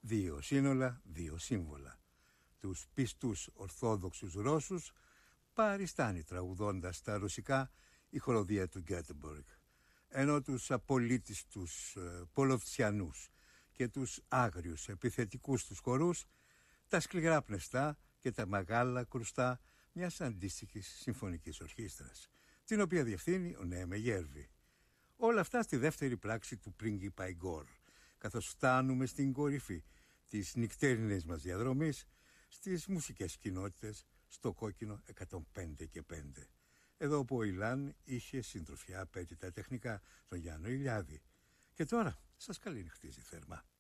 2 σύνολα, 2 σύμβολα. Τους πιστούς Ορθόδοξους Ρώσους παριστάνει τραγουδώντας τα ρωσικά η χοροδία του Γκέτεμποργκ, ενώ τους απολύτιστους Πολοβτσιανούς και τους άγριους επιθετικούς τους χορούς, τα σκληρά πνευστά και τα μεγάλα κρουστά μιας αντίστοιχης συμφωνικής ορχήστρας, την οποία διευθύνει ο Νέμε Γέρβη. Όλα αυτά στη δεύτερη πράξη του πρίγκιπα Ιγκόρ, καθώς φτάνουμε στην κορυφή της νυκτέρινης μας διαδρομής στις μουσικές κοινότητες στο κόκκινο 105 και 5. Εδώ που ο Ιλάν είχε συντροφιά απέτητα τεχνικά τον Γιάννο Ηλιάδη. Και τώρα σας καληνυχτίζει θερμά.